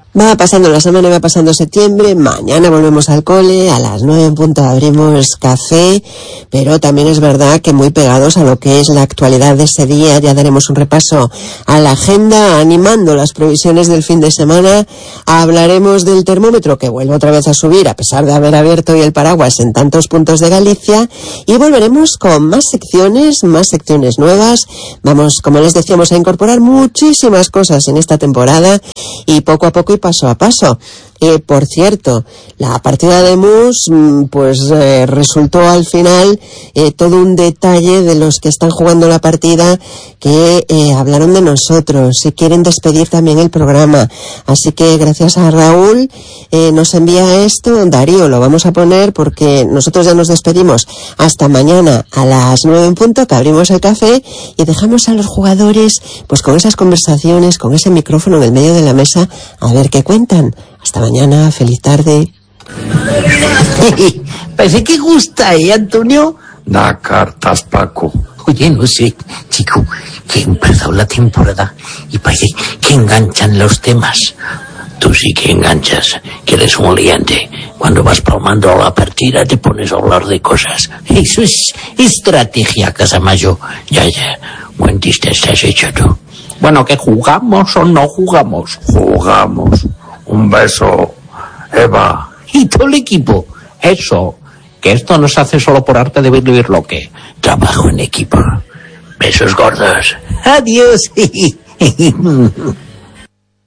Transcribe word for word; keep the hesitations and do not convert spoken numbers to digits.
Va pasando la semana, va pasando septiembre, mañana volvemos al cole, a las nueve en punto abrimos café, pero también es verdad que muy pegados a lo que es la actualidad de ese día, ya daremos un repaso a la agenda, animando las previsiones del fin de semana, hablaremos del termómetro que vuelve otra vez a subir a pesar de haber abierto hoy el paraguas en tantos puntos de Galicia, y volveremos con más secciones, más secciones nuevas, vamos, como les decíamos, a incorporar muchísimas cosas en esta temporada y poco a poco y paso a paso. Eh, por cierto, la partida de Mus, pues eh, resultó al final eh, todo un detalle de los que están jugando la partida que eh, hablaron de nosotros y quieren despedir también el programa. Así que gracias a Raúl eh, nos envía esto. Darío, lo vamos a poner porque nosotros ya nos despedimos hasta mañana a las nueve en punto, que abrimos el café y dejamos a los jugadores pues con esas conversaciones, con ese micrófono en el medio de la mesa, a ver qué cuentan. Hasta mañana, feliz tarde. Parece que gusta, ¿eh, Antonio? Da cartas, Paco. Oye, no sé, chico, que ha empezado la temporada y parece que enganchan los temas. Tú sí que enganchas, que eres un liante. Cuando vas palmando la partida te pones a hablar de cosas. Eso es estrategia, Casamayo. Ya, ya, buen chiste estás hecho tú. Bueno, ¿que jugamos o no jugamos? Jugamos. Un beso, Eva. Y todo el equipo. Eso, que esto no se hace solo por arte de vivir lo que. Trabajo en equipo. Besos gordos. Adiós.